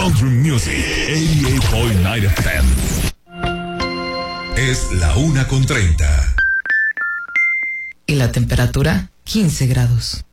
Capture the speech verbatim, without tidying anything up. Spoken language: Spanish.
Country Music, ochenta y ocho punto nueve F M. Es la una con treinta. Y la temperatura, quince grados.